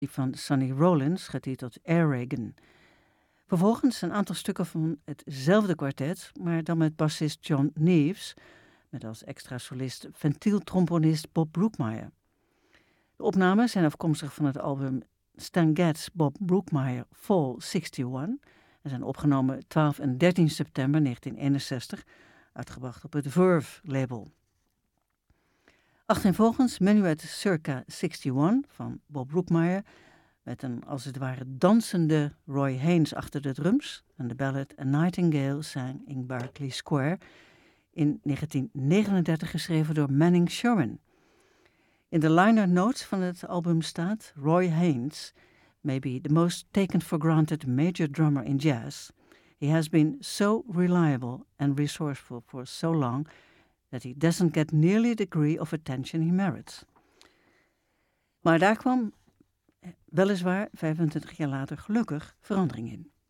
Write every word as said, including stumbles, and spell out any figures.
die van Sonny Rollins, getiteld Air Reagan. Vervolgens een aantal stukken van hetzelfde kwartet, maar dan met bassist John Neves, met als extra solist ventieltromponist Bob Brookmeyer. De opnames zijn afkomstig van het album Stan Getz Bob Brookmeyer Fall eenenzestig en zijn opgenomen twaalf en dertien september negentien eenenzestig, uitgebracht op het Verve label. Achtereenvolgens Menuet Circa eenenzestig van Bob Brookmeyer, met een als het ware dansende Roy Haynes achter de drums, en de ballad A Nightingale Sang in Berkeley Square, in negentien negenendertig geschreven door Manning Sherman. In de liner notes van het album staat: Roy Haynes may be the most taken for granted major drummer in jazz. He has been so reliable and resourceful for so long that he doesn't get nearly the degree of attention he merits. Maar daar kwam weliswaar vijfentwintig jaar later gelukkig verandering in.